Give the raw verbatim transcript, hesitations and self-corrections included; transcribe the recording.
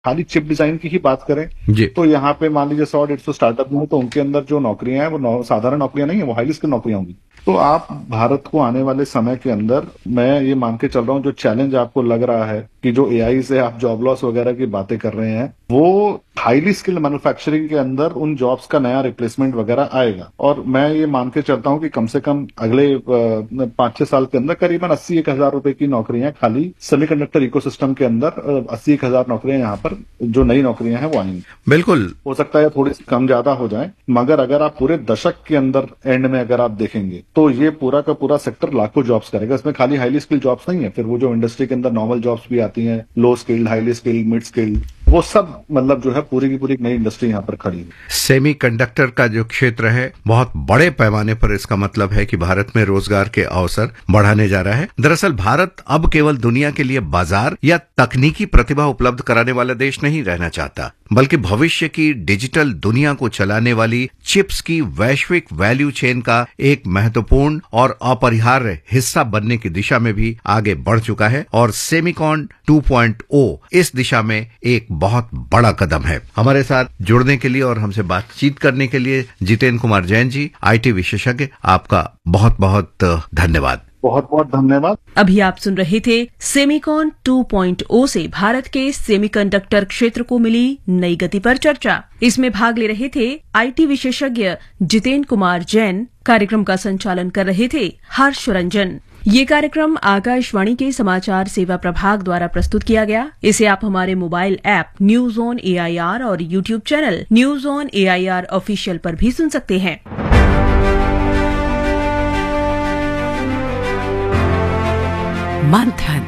खाली chip design की ही बात करें जी। तो यहाँ पे मान लीजिए सौ डेढ़ सौ स्टार्टअप में तो उनके अंदर जो नौकरियां हैं वो नौ, साधारण नौकरियां नहीं है, वो हाईली स्किल नौकरियां होंगी। तो आप भारत को आने वाले समय के अंदर मैं ये मान के चल रहा हूँ जो चैलेंज आपको लग रहा है कि जो एआई से आप जॉब लॉस वगैरह की बातें कर रहे हैं वो हाईली स्किल्ड मैन्युफैक्चरिंग के अंदर उन जॉब्स का नया रिप्लेसमेंट वगैरह आएगा। और मैं ये मान के चलता हूँ कि कम से कम अगले पांच छह साल के अंदर करीबन अस्सी एक हजार रुपए की नौकरियां खाली सेमीकंडक्टर इकोसिस्टम के अंदर अस्सी एक हजार नौकरियां यहाँ पर जो नई नौकरियां हैं वो आएंगी। बिल्कुल हो सकता है थोड़ी सी कम ज्यादा हो जाए, मगर अगर आप पूरे दशक के अंदर एंड में अगर आप देखेंगे तो ये पूरा का पूरा सेक्टर लाखों जॉब्स करेगा। इसमें खाली हाईली स्किल्ड जॉब्स नहीं है, फिर वो जो इंडस्ट्री के अंदर नॉर्मल जॉब्स भी आती हैं, लो skilled, highly skilled, mid skilled, वो सब मतलब जो है पूरी की पूरी नई इंडस्ट्री यहाँ पर खड़ी है। सेमीकंडक्टर का जो क्षेत्र है बहुत बड़े पैमाने पर, इसका मतलब है कि भारत में रोजगार के अवसर बढ़ाने जा रहा है। दरअसल भारत अब केवल दुनिया के लिए बाजार या तकनीकी प्रतिभा उपलब्ध कराने वाला देश नहीं रहना चाहता, बल्कि भविष्य की डिजिटल दुनिया को चलाने वाली चिप्स की वैश्विक वैल्यू चेन का एक महत्वपूर्ण और अपरिहार्य हिस्सा बनने की दिशा में भी आगे बढ़ चुका है। और सेमिकॉन टू पॉइंट ओ इस दिशा में एक बहुत बड़ा कदम है। हमारे साथ जुड़ने के लिए और हमसे बातचीत करने के लिए जितेंद्र कुमार जैन जी, आईटी विशेषज्ञ, आपका बहुत बहुत धन्यवाद। बहुत बहुत धन्यवाद। अभी आप सुन रहे थे सेमिकॉन टू पॉइंट ओ से भारत के सेमीकंडक्टर क्षेत्र को मिली नई गति पर चर्चा। इसमें भाग ले रहे थे आईटी विशेषज्ञ जितेंद्र कुमार जैन। कार्यक्रम का संचालन कर रहे थे हर्ष रंजन। ये कार्यक्रम आकाशवाणी के समाचार सेवा प्रभाग द्वारा प्रस्तुत किया गया। इसे आप हमारे mobile app news on AIR और YouTube channel news on AIR official पर भी सुन सकते हैं। मंथन।